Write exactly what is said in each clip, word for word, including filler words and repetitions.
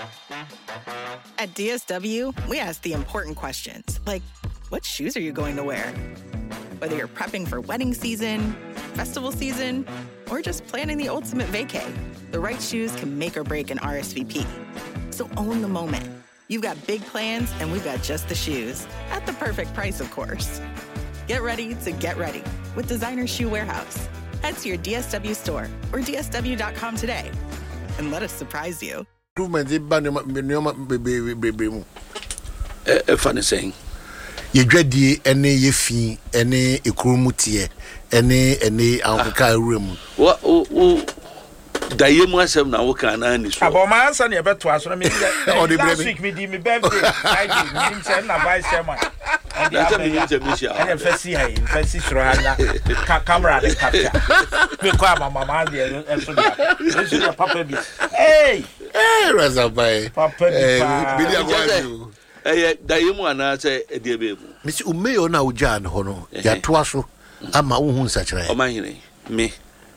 At D S W, we ask the important questions, like, what shoes are you going to wear? Whether you're prepping for wedding season, festival season, or just planning the ultimate vacay, the right shoes can make or break an R S V P. So own the moment. You've got big plans, and we've got just the shoes. At the perfect price, of course. Get ready to get ready with Designer Shoe Warehouse. Head to your D S W store or D S W dot com today and let us surprise you. A funny saying. Ye dready any ye fee, any ekrumutie, any any alcohol room. What Dayem myself now can and is about my answer near better to us. I mean, last week me did me birthday. I did. Me send a vice chairman. And the other means a mission. And if I see her, if I see her, camera and capture. Me call my mama there and so that. This is your papa. Hey, hey, Razabai. Papa, eh, eh, Dayem and I say a dear baby. Miss Umeo now, Jan Hono, Yatuaso, and my own such a man. Me.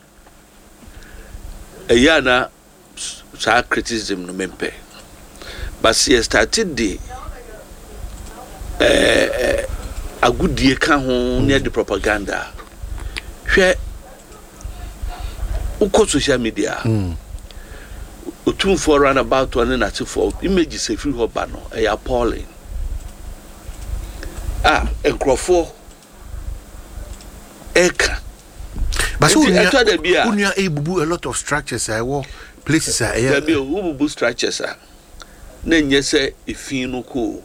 A yana sa criticism no mempe but she started the eh a good die ka ho near the propaganda hwe uko social media mm otum for run about one na for images e free ho ba no e appalling ah enkrofo eka. But so unya ebubu a lot of structures I wo places are here. There be ububu structures are. Na nye se efin no ko.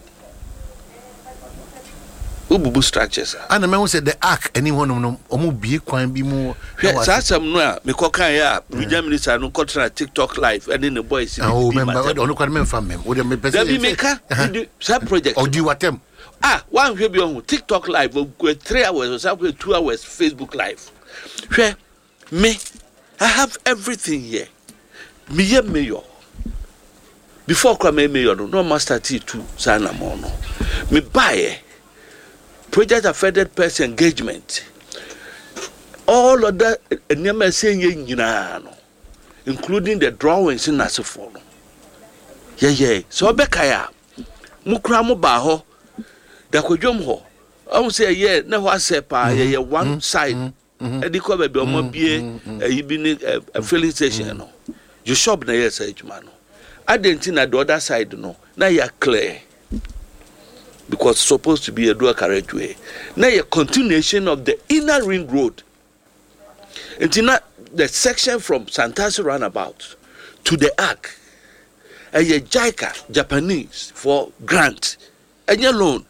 Ububu structures are. And the man said the ark anyone no omo bie kwan bi mu. Sa asem no a me kokan ya Regional Minister no contra TikTok live and in the boys. Oh remember ono kwa me fam me. Wo de me person. There be meka sa project. Or do atem. Ah, one we be on TikTok live go three hours or two hours Facebook live. Where me, I have everything here. Me ye mayor. Before I me mayor, no master T two sana mono. Me buy project affected person engagement. All of that never saying ye no, including the drawings in Nasifo. Yeah, yeah. So Bekaya, Mukra mo ba ho, da kodwom ho. I will say yeah, na ho asepa yeah one side. And the cover be on be a filling station. No, you shop na yes, man. I didn't think at the other side, no. Now you're clear because it's supposed to be a dual carriageway. Now you're continuation of the inner ring road. Until now, the section from Santasi roundabout to the Arc, and your JICA Japanese for grant and your loan.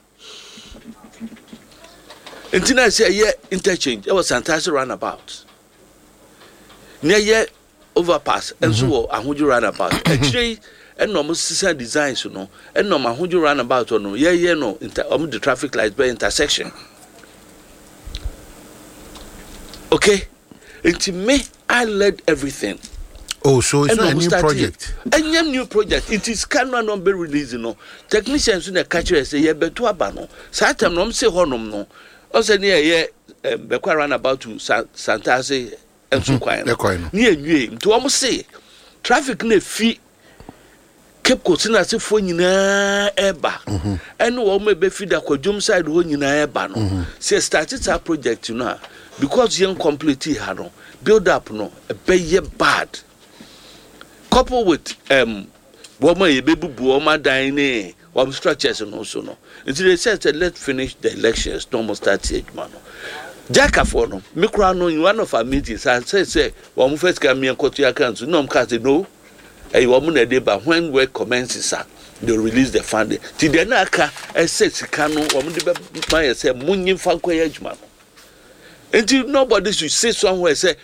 Until I say, yeah, interchange, it was Santasi roundabout. Near yeah, overpass, and so I would you roundabout. Actually, and normal system designs, you know, and no, I would you roundabout or no, yeah, yeah, no, inter um, the traffic lights by intersection. Okay, until me, I led everything. Oh, so it's not a new project. A new project. It is cannot not be released, you know. Technicians in the catcher say, yeah, but to a bano. Satam no say honum no. Also near yeah, Bequa ran about to Santasi and so quiet. Near you to almost say traffic ne fee kept cosina se for na eba. And no one may be feed a quadrum side when you na eba no. Say started our project, you know, because young completely had no build up no a bay bad. Couple with um woman ye baby woman dying one structures and also no. Until they said let's finish the elections, no more start age man. Jacka for no, me crown in one of our meetings, I say say one first come me and cut your accounts, no cast no. A woman a day but when work commences they release the funding. Till the naka I said Sikano, woman the my say Munin Falco age man. Until nobody should say somewhere say